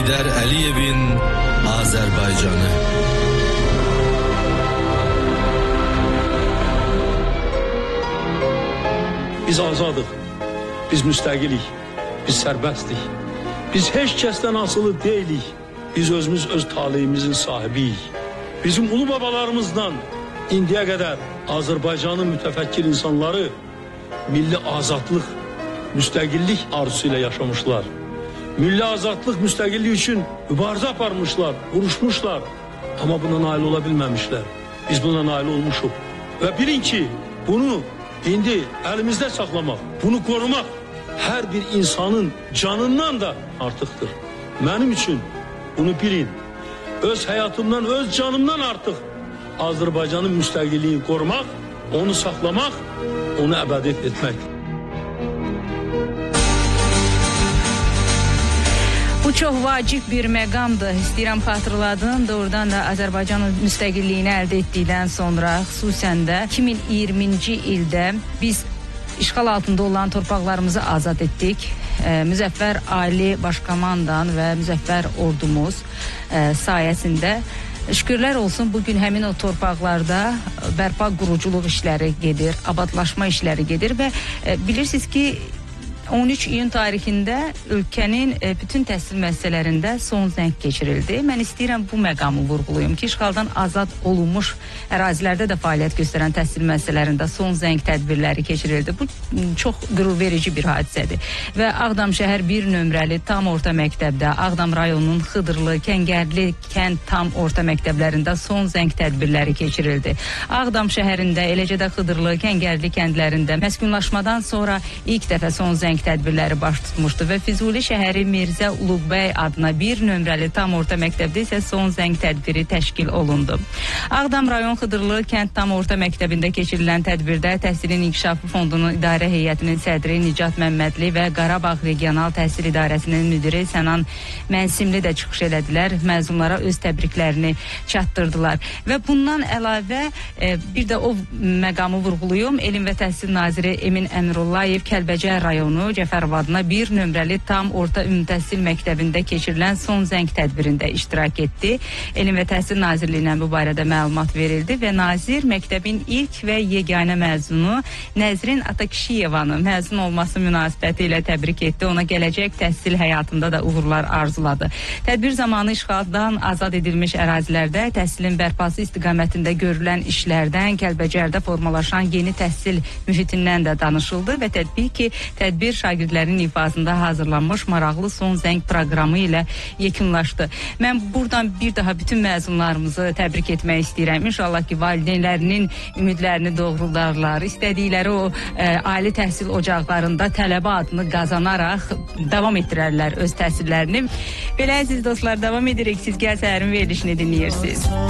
Heydər Əliyevin Azərbaycanı. Biz azadıq, biz müstəqilik, biz sərbəstdik. Biz heç kəsdən asılı deyilik, biz özümüz öz taleyimizin sahibiyik. Bizim ulu babalarımızdan indiyə qədər Azərbaycanın mütəfəkkir insanları milli azadlıq, müstəqillik arzusu ilə yaşamışlar. Milli azadlıq, müstəqillik üçün mübarizə aparmışlar, vuruşmuşlar. Amma buna nail ola bilməmişlər. Biz buna nail olmuşuq. Və bilin ki, bunu indi əlimizdə saxlamaq, bunu qorumaq hər bir insanın canından da artıqdır. Mənim üçün bunu bilin. Öz həyatımdan, öz canımdan artıq Azərbaycanın müstəqilliyini qorumaq, onu saxlamaq, onu əbədi etmək. Bu çox vacib bir məqamdır. İstəyirəm xatırladım. Doğrudan da Azərbaycanın müstəqilliyini əldə etdikdən sonra, xüsusən də 2020-ci ildə biz işğal altında olan torpaqlarımızı azad etdik. Müzəffər Ali Başkomandan və Müzəffər Ordumuz sayəsində şükürlər olsun, bugün həmin o torpaqlarda bərpa quruculuq işləri gedir, abadlaşma işləri gedir və bilirsiniz ki, 13 iyun tarixində ölkənin bütün təhsil müəssisələrində son zəng keçirildi. Mən istəyirəm bu məqamı vurğulayım ki, işğaldan azad olunmuş ərazilərdə də fəaliyyət göstərən təhsil müəssisələrində son zəng tədbirləri keçirildi. Bu çox qürurverici bir hadisədir. Və Ağdam şəhər 1 nömrəli tam orta məktəbdə, Ağdam rayonunun Xıdırlı, Kəngərli kənd tam orta məktəblərində son zəng tədbirləri keçirildi. Ağdam şəhərində, eləcə də Xıdırlı, Kəngərli kəndlərində məskunlaşmadan sonra ilk dəfə son zəng tədbirləri baş tutmuşdu və Füzuli şəhəri Mirzə Uluqbəy adına 1 nömrəli tam orta məktəbdə isə son zəng tədbiri təşkil olundu. Ağdam rayon Xıdırlı kənd tam orta məktəbində keçirilən tədbirdə Təhsilin İnkişafı Fondunun İdarə Heyətinin sədri Nicat Məmmədli və Qarabağ Regional Təhsil İdarəsinin müdiri Sənan Mənsimli də çıxış elədilər, məzunlara öz təbriklərini çatdırdılar. Və bundan əlavə bir də o məqamı vurğuluyum. Elm və Təhsil Naziri Emin Əmrullayev Kəlbəcər rayonu Cəfərov adına 1 nömrəli tam orta ümumi təhsil məktəbində keçirilən son zəng tədbirində iştirak etdi. Elm və Təhsil Nazirliyindən bu barədə məlumat verildi və nazir məktəbin ilk və yeganə məzunu Nəzrin Atakişiyevanı məzun olması münasibəti ilə təbrik etdi. Ona gələcək təhsil həyatında da uğurlar arzuladı. Tədbir zamanı işğaldan azad edilmiş ərazilərdə təhsilin bərpası istiqamətində görülən işlərdən, Kəlbəcərdə formalaşan yeni təhsil mühitindən də danışıldı və təbii ki, tədbir şagirdlərin ifasında hazırlanmış maraqlı son zəng proqramı ilə yekunlaşdı. Mən buradan bir daha bütün məzunlarımızı təbrik etmək istəyirəm. İnşallah ki, valideynlərinin ümidlərini doğrularlar. İstədikləri o ali təhsil ocaqlarında tələbə adını qazanaraq davam etdirərlər öz təhsillərini. Belə əziz dostlar, davam edirik. Siz Gəl Səhərin verilişini dinləyirsiniz.